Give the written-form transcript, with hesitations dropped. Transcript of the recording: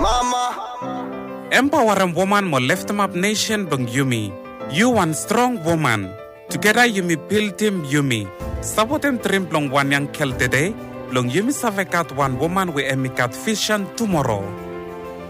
mama. Empowering woman mo lift up nation bang Yumi. You one strong woman. Together Yumi build team Yumi. Sabotem trim long one yang kel dede. Long Yumi savekat one woman we emikat vision tomorrow.